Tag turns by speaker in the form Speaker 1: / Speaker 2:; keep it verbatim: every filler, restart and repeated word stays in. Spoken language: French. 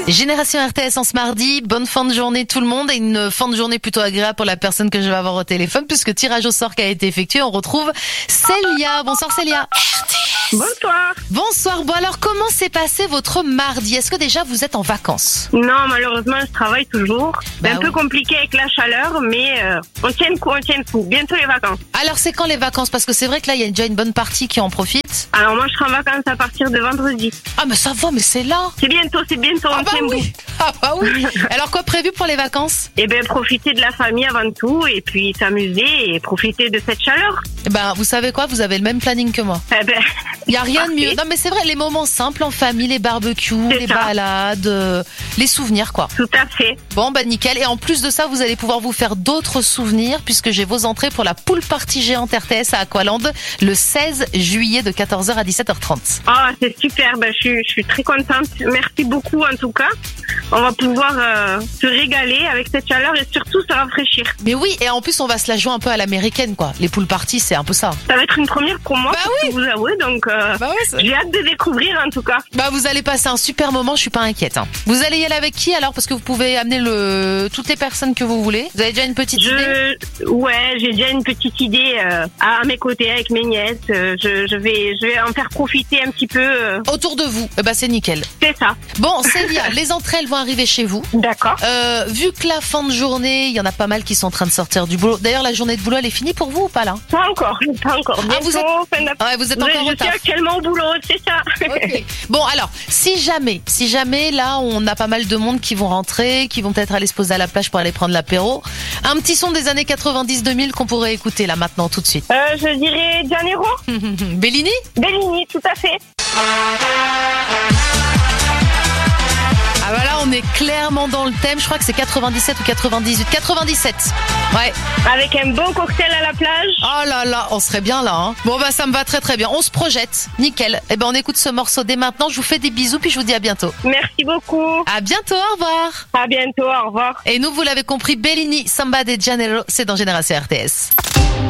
Speaker 1: Génération R T S en ce mardi, bonne fin de journée tout le monde et une fin de journée plutôt agréable pour la personne que je vais avoir au téléphone puisque tirage au sort qui a été effectué, on retrouve Célia. Bonsoir Célia.
Speaker 2: Bonsoir.
Speaker 1: Bonsoir, bon alors comment s'est passé votre mardi? Est-ce que déjà vous êtes en vacances?
Speaker 2: Non, malheureusement, je travaille toujours. C'est
Speaker 1: Bah
Speaker 2: un
Speaker 1: oui.
Speaker 2: peu compliqué avec la chaleur, mais euh, on tient le coup, on tient le coup. Bientôt les vacances.
Speaker 1: Alors c'est quand les vacances? Parce que c'est vrai que là il y a déjà une bonne partie qui en profite.
Speaker 2: Alors moi, je serai en vacances à partir de vendredi.
Speaker 1: Ah mais ça va, mais c'est là.
Speaker 2: C'est bientôt, c'est bientôt,
Speaker 1: Ah
Speaker 2: on
Speaker 1: bah
Speaker 2: tient le
Speaker 1: oui. Ah bah oui. Alors quoi prévu pour les vacances?
Speaker 2: Et ben profiter de la famille avant tout, et puis s'amuser et profiter de cette chaleur.
Speaker 1: Eh ben vous savez quoi, vous avez le même planning que moi.
Speaker 2: Eh ben,
Speaker 1: Il y a rien de
Speaker 2: parfait.
Speaker 1: mieux. Non mais c'est vrai, les moments simples en famille, les barbecues,
Speaker 2: C'est
Speaker 1: les
Speaker 2: ça.
Speaker 1: balades, euh, les souvenirs quoi.
Speaker 2: Tout à fait.
Speaker 1: Bon bah nickel. Et en plus de ça, vous allez pouvoir vous faire d'autres souvenirs puisque j'ai vos entrées pour la pool party géante R T S à Aqualand le seize juillet de quatorze heures à dix-sept heures trente.
Speaker 2: Ah, c'est super. Ben, je suis, je suis très contente. Merci beaucoup en tout cas. On va pouvoir euh, se régaler avec cette chaleur et surtout se rafraîchir.
Speaker 1: Mais oui, et en plus on va se la jouer un peu à l'américaine quoi. Les pool parties, c'est un peu ça.
Speaker 2: Ça va être une première pour moi,
Speaker 1: Bah
Speaker 2: pour
Speaker 1: oui.
Speaker 2: tout vous avouer. Donc, euh,
Speaker 1: Bah ouais, c'est-
Speaker 2: j'ai hâte de découvrir en tout cas.
Speaker 1: Bah vous allez passer un super moment, je suis pas inquiète. Hein. Vous allez y aller avec qui alors? Parce que vous pouvez amener le toutes les personnes que vous voulez. Vous avez déjà une petite idée?
Speaker 2: Je, ouais, j'ai déjà une petite idée euh, à mes côtés avec mes nièces. Euh, je, je vais, je vais en faire profiter un petit peu. euh,
Speaker 1: Autour de vous. Eh bah c'est nickel.
Speaker 2: c'est ça.
Speaker 1: Bon, Célia, les entrées elles vont arriver chez vous.
Speaker 2: D'accord.
Speaker 1: Euh, vu que la fin de journée, il y en a pas mal qui sont en train de sortir du boulot. D'ailleurs, la journée de boulot, elle est finie pour vous ou pas là?
Speaker 2: Pas encore, pas encore.
Speaker 1: Ah,
Speaker 2: Bientôt,
Speaker 1: vous êtes-
Speaker 2: fin d'après-
Speaker 1: Ouais, vous êtes
Speaker 2: je,
Speaker 1: encore
Speaker 2: je
Speaker 1: au
Speaker 2: suis
Speaker 1: taf.
Speaker 2: actuellement au boulot, c'est ça.
Speaker 1: Ok. Bon, alors, si jamais, si jamais, là, on a pas mal de monde qui vont rentrer, qui vont peut-être aller se poser à la plage pour aller prendre l'apéro. Un petit son des années quatre-vingt-dix deux mille qu'on pourrait écouter là maintenant tout de suite.
Speaker 2: Euh, je dirais Janeiro,
Speaker 1: Bellini?
Speaker 2: Bellini, tout à fait.
Speaker 1: Ah bah là, on est clairement dans le thème. Je crois que c'est quatre-vingt-dix-sept ou quatre-vingt-dix-huit. quatre-vingt-dix-sept. Ouais.
Speaker 2: Avec un bon cocktail à la plage.
Speaker 1: Oh là là, on serait bien là. Hein. Bon bah ça me va très très bien. On se projette. Nickel. Eh ben on écoute ce morceau dès maintenant. Je vous fais des bisous puis je vous dis à bientôt.
Speaker 2: Merci beaucoup.
Speaker 1: À bientôt, au revoir.
Speaker 2: À bientôt, au revoir.
Speaker 1: Et nous, vous l'avez compris, Bellini, Samba de Janeiro, c'est dans Génération R T S.